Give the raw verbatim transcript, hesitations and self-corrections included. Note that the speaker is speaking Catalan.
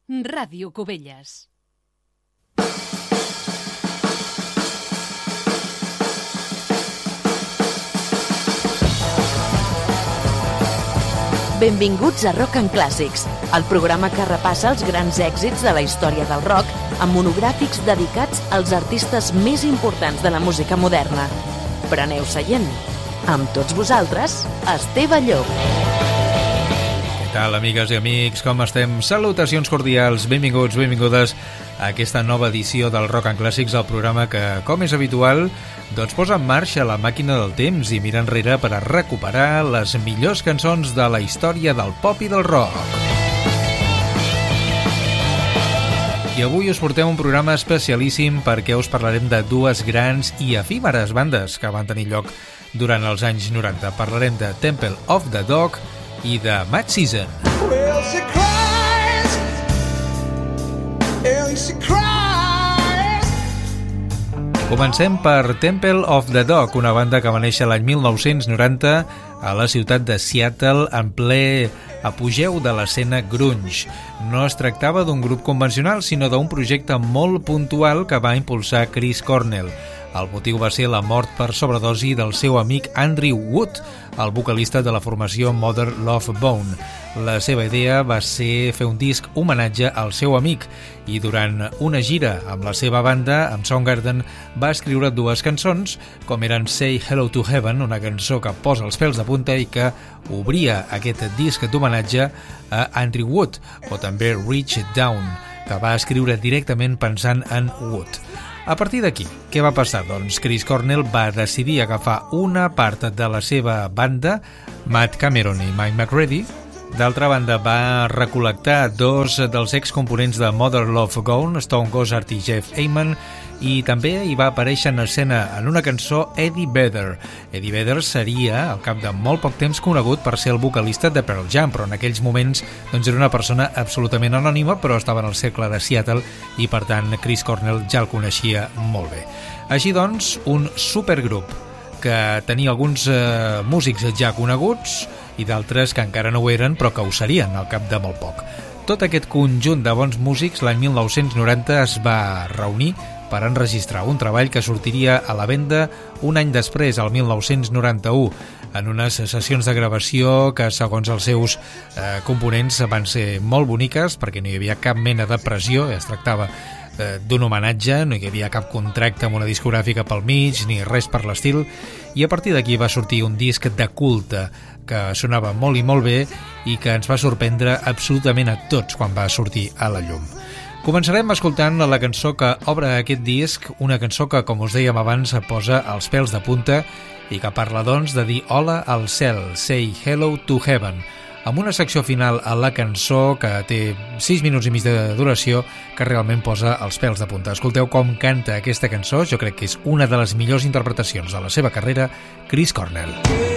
Ràdio Cubelles. Benvinguts a Rock and Clàssics, el programa que repassa els grans èxits de la història del rock amb monogràfics dedicats als artistes més importants de la música moderna. Preneu seient. Amb tots vosaltres, Esteve Llop. Què tal, amigues i amics? Com estem? Salutacions cordials, benvinguts, benvingudes a aquesta nova edició del Rock and Clàssics, el programa que, com és habitual, doncs posa en marxa la màquina del temps i mira enrere per a recuperar les millors cançons de la història del pop i del rock. I avui us portem un programa especialíssim perquè us parlarem de dues grans i efímeres bandes que van tenir lloc durant els anys noranta. Parlarem de Temple of the Dog i de Mad Season. Well, she cries, and she cries. Comencem per Temple of the Dog, una banda que va néixer l'any mil nou-cents noranta a la ciutat de Seattle en ple apogeu de l'escena grunge. No es tractava d'un grup convencional, sinó d'un projecte molt puntual que va impulsar Chris Cornell. El motiu va ser la mort per sobredosi del seu amic Andrew Wood, el vocalista de la formació Mother Love Bone. La seva idea va ser fer un disc homenatge al seu amic i durant una gira amb la seva banda, amb Soundgarden, va escriure dues cançons, com eren Say Hello to Heaven, una cançó que posa els pèls de punta i que obria aquest disc d'homenatge a Andrew Wood, o també Reach Down, que va escriure directament pensant en Wood. A partir d'aquí, què va passar? Doncs Chris Cornell va decidir agafar una part de la seva banda, Matt Cameron i Mike McCready. D'altra banda, va recol·lectar dos dels excomponents de Mother Love Bone, Stone Gossard i Jeff Ament, i també hi va aparèixer en escena en una cançó Eddie Vedder. Eddie Vedder seria, al cap de molt poc temps, conegut per ser el vocalista de Pearl Jam, però en aquells moments doncs, era una persona absolutament anònima, però estava en el cercle de Seattle i, per tant, Chris Cornell ja el coneixia molt bé. Així doncs, un supergrup que tenia alguns eh, músics ja coneguts i d'altres que encara no ho eren, però que ho serien al cap de molt poc. Tot aquest conjunt de bons músics l'any mil nou-cents noranta es va reunir per enregistrar un treball que sortiria a la venda un any després, el mil nou-cents noranta-u, en unes sessions de gravació que, segons els seus eh, components, van ser molt boniques perquè no hi havia cap mena de pressió, es tractava eh, d'un homenatge, no hi havia cap contracte amb una discogràfica pel mig ni res per l'estil, i a partir d'aquí va sortir un disc de culte que sonava molt i molt bé i que ens va sorprendre absolutament a tots quan va sortir a la llum. Començarem escoltant la cançó que obre aquest disc, una cançó que, com us dèiem abans, posa els pèls de punta i que parla, doncs, de dir hola al cel, say hello to heaven, amb una secció final a la cançó que té sis minuts i mig de duració que realment posa els pèls de punta. Escolteu com canta aquesta cançó, jo crec que és una de les millors interpretacions de la seva carrera, Chris Cornell.